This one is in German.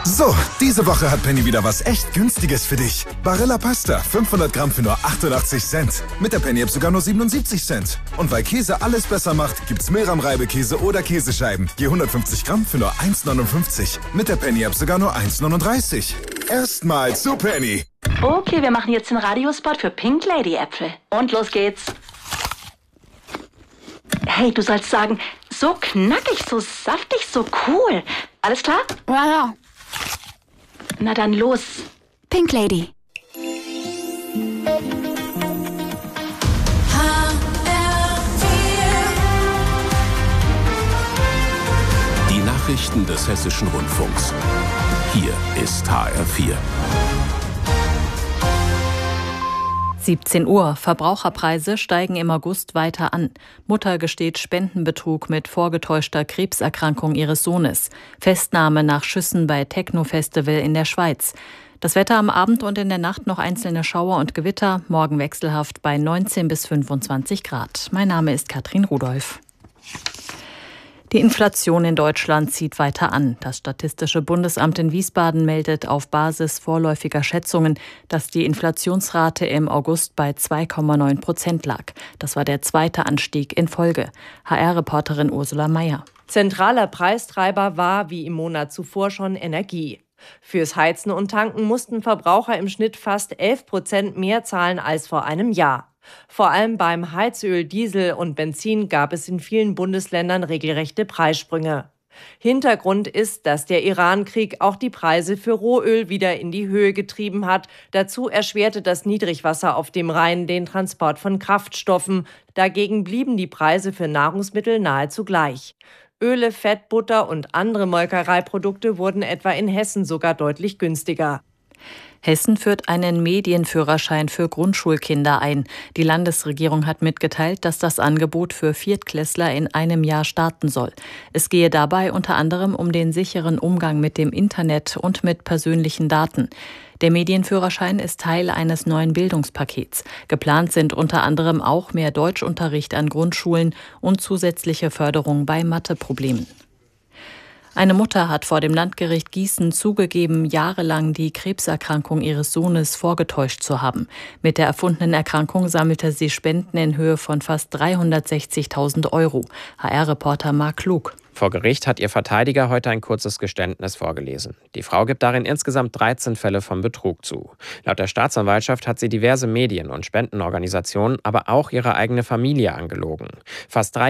So, diese Woche hat Penny wieder was echt Günstiges für dich. Barilla Pasta, 500 Gramm für nur 88 Cent. Mit der Penny-App sogar nur 77 Cent. Und weil Käse alles besser macht, gibt's Meram-Reibekäse oder Käsescheiben. Je 150 Gramm für nur 1,59. Mit der Penny-App sogar nur 1,39. Erstmal zu Penny. Okay, wir machen jetzt den Radiospot für Pink Lady Äpfel. Und los geht's. Hey, du sollst sagen, so knackig, so saftig, so cool. Alles klar? Ja. Na dann los. Pink Lady. Die Nachrichten des Hessischen Rundfunks. Hier ist HR4. 17 Uhr. Verbraucherpreise steigen im August weiter an. Mutter gesteht Spendenbetrug mit vorgetäuschter Krebserkrankung ihres Sohnes. Festnahme nach Schüssen bei Techno-Festival in der Schweiz. Das Wetter am Abend und in der Nacht noch einzelne Schauer und Gewitter. Morgen wechselhaft bei 19 bis 25 Grad. Mein Name ist Katrin Rudolph. Die Inflation in Deutschland zieht weiter an. Das Statistische Bundesamt in Wiesbaden meldet auf Basis vorläufiger Schätzungen, dass die Inflationsrate im August bei 2,9% lag. Das war der zweite Anstieg in Folge. HR-Reporterin Ursula Mayer. Zentraler Preistreiber war, wie im Monat zuvor schon, Energie. Fürs Heizen und Tanken mussten Verbraucher im Schnitt fast 11% mehr zahlen als vor einem Jahr. Vor allem beim Heizöl, Diesel und Benzin gab es in vielen Bundesländern regelrechte Preissprünge. Hintergrund ist, dass der Iran-Krieg auch die Preise für Rohöl wieder in die Höhe getrieben hat. Dazu erschwerte das Niedrigwasser auf dem Rhein den Transport von Kraftstoffen. Dagegen blieben die Preise für Nahrungsmittel nahezu gleich. Öle, Fett, Butter und andere Molkereiprodukte wurden etwa in Hessen sogar deutlich günstiger. Hessen führt einen Medienführerschein für Grundschulkinder ein. Die Landesregierung hat mitgeteilt, dass das Angebot für Viertklässler in einem Jahr starten soll. Es gehe dabei unter anderem um den sicheren Umgang mit dem Internet und mit persönlichen Daten. Der Medienführerschein ist Teil eines neuen Bildungspakets. Geplant sind unter anderem auch mehr Deutschunterricht an Grundschulen und zusätzliche Förderung bei Matheproblemen. Eine Mutter hat vor dem Landgericht Gießen zugegeben, jahrelang die Krebserkrankung ihres Sohnes vorgetäuscht zu haben. Mit der erfundenen Erkrankung sammelte sie Spenden in Höhe von fast 360.000 €. HR-Reporter Marc Klug. Vor Gericht hat ihr Verteidiger heute ein kurzes Geständnis vorgelesen. Die Frau gibt darin insgesamt 13 Fälle von Betrug zu. Laut der Staatsanwaltschaft hat sie diverse Medien- und Spendenorganisationen, aber auch ihre eigene Familie angelogen. Fast 3